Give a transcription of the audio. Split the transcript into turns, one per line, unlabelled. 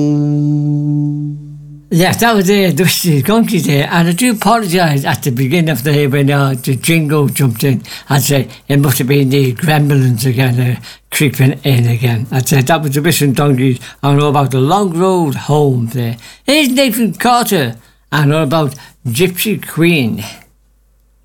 Yes, that was the country there, and I do apologise at the beginning of the day when the jingle jumped in. I'd say it must have been the gremlins again, creeping in again. I'd say that was the Missing Donkeys, and all about the long road home there. Here's Nathan Carter, and all about Gypsy Queen.